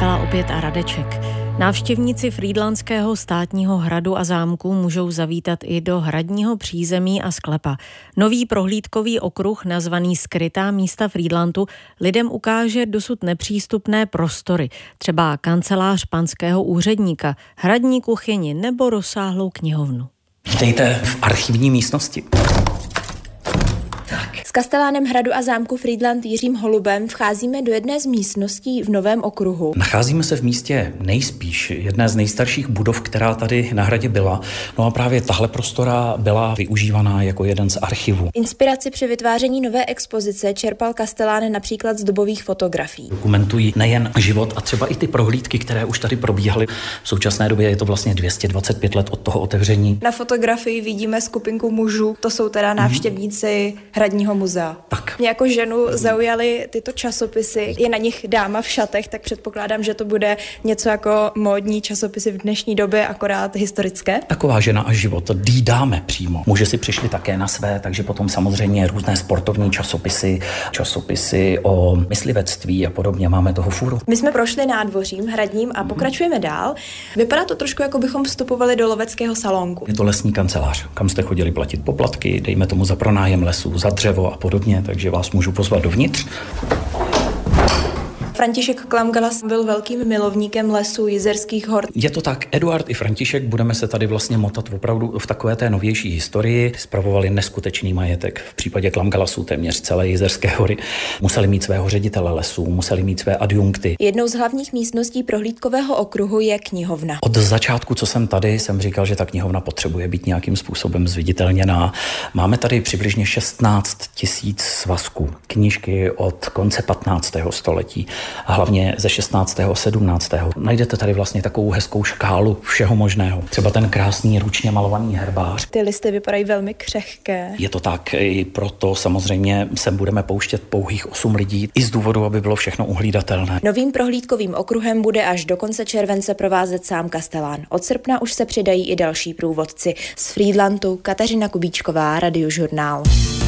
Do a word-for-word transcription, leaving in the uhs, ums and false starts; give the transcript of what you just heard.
kapela Opět a Radeček. Návštěvníci Frýdlantského státního hradu a zámku můžou zavítat i do hradního přízemí a sklepa. Nový prohlídkový okruh nazvaný Skrytá místa Frýdlantu lidem ukáže dosud nepřístupné prostory, třeba kancelář panského úředníka, hradní kuchyni nebo rozsáhlou knihovnu. Vítejte v archivní místnosti. S kastelánem hradu a zámku Frýdlant Jiřím Holubem vcházíme do jedné z místností v novém okruhu. Nacházíme se v místě nejspíš jedné z nejstarších budov, která tady na hradě byla. No a právě tahle prostora byla využívaná jako jeden z archivů. Inspiraci při vytváření nové expozice čerpal kastelán například z dobových fotografií. Dokumentují nejen život a třeba i ty prohlídky, které už tady probíhaly. V současné době je to vlastně dvě stě dvacet pět let od toho otevření. Na fotografii vidíme skupinku mužů, to jsou teda návštěvníci hradního muzea. Tak. Mě jako ženu zaujaly tyto časopisy, je na nich dáma v šatech, tak předpokládám, že to bude něco jako módní časopisy v dnešní době, akorát historické. Taková žena a život dídáme přímo. Muži si přišli také na své, takže potom samozřejmě různé sportovní časopisy, časopisy o myslivectví a podobně. Máme toho fůru. My jsme prošli nádvořím hradním a pokračujeme dál. Vypadá to trošku, jako bychom vstupovali do loveckého salonku. Je to lesní kancelář, kam jste chodili platit poplatky, dejme tomu za pronájem lesů, za dřevo a podobně, takže vás můžu pozvat dovnitř. František Klamgalas byl velkým milovníkem lesů Jizerských hor. Je to tak, Eduard i František, budeme se tady vlastně motat opravdu v takové té novější historii. Spravovali neskutečný majetek. V případě Klamgalasů téměř celé Jizerské hory. Museli mít svého ředitele lesů, museli mít své adjunkty. Jednou z hlavních místností prohlídkového okruhu je knihovna. Od začátku, co jsem tady, jsem říkal, že ta knihovna potřebuje být nějakým způsobem zviditelněná. Máme tady přibližně šestnáct tisíc svazků. Knížky od konce patnáctého století. A hlavně ze šestnáctého a sedmnáctého Najdete tady vlastně takovou hezkou škálu všeho možného. Třeba ten krásný ručně malovaný herbář. Ty listy vypadají velmi křehké. Je to tak, i proto samozřejmě sem budeme pouštět pouhých osm lidí, i z důvodu, aby bylo všechno uhlídatelné. Novým prohlídkovým okruhem bude až do konce července provázet sám kastelán. Od srpna už se přidají i další průvodci. Z Frýdlantu Kateřina Kubíčková, Radiožurnál.